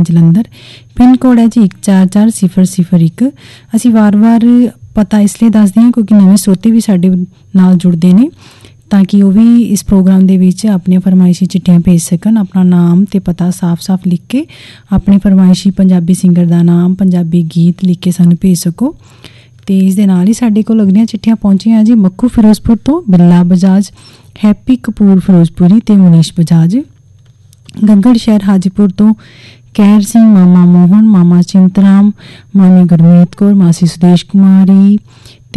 Jalandhar. Pin code है जी 144001। ਅਸੀਂ ਵਾਰ-ਵਾਰ ਪਤਾ ਇਸ ਲਈ ਦੱਸਦੇ ਹਾਂ ਕਿਉਂਕਿ ਨਵੇਂ ਸਰੋਤੇ ਵੀ ਸਾਡੇ ਨਾਲ ਜੁੜਦੇ ਨੇ, ਤਾਂ ਕਿ ਉਹ ਵੀ ਇਸ ਪ੍ਰੋਗਰਾਮ ਦੇ ਵਿੱਚ ਆਪਣੀਆਂ ਫਰਮਾਇਸ਼ੀ ਚਿੱਠੀਆਂ ਭੇਜ ਸਕਣ। ਆਪਣਾ ਨਾਮ ਅਤੇ ਪਤਾ ਸਾਫ਼-ਸਾਫ਼ ਲਿਖ ਕੇ ਆਪਣੀ ਫਰਮਾਇਸ਼ੀ ਪੰਜਾਬੀ ਸਿੰਗਰ ਦਾ ਨਾਮ, ਪੰਜਾਬੀ ਗੀਤ ਲਿਖ ਕੇ ਸਾਨੂੰ ਭੇਜ ਸਕੋ। ਅਤੇ ਇਸ ਦੇ ਨਾਲ ਹੀ ਸਾਡੇ ਕੋਲ ਅਗਲੀਆਂ ਚਿੱਠੀਆਂ ਪਹੁੰਚੀਆਂ ਜੀ ਮੱਖੂ ਫਿਰੋਜ਼ਪੁਰ ਤੋਂ ਬਿੱਲਾ ਬਜਾਜ, ਹੈਪੀ ਕਪੂਰ ਫਿਰੋਜ਼ਪੁਰੀ ਅਤੇ ਮਨੀਸ਼ ਬਜਾਜ। ਗੰਗੜ ਸ਼ਹਿਰ ਹਾਜੀਪੁਰ ਤੋਂ ਕਹਿਰ ਸਿੰਘ, ਮਾਮਾ ਮੋਹਨ, ਮਾਮਾ ਚਿੰਤਰਾਮ, ਮਾਮੀ ਗੁਰਮੀਤ ਕੌਰ, ਮਾਸੀ ਸੁਦੇਸ਼ ਕੁਮਾਰੀ,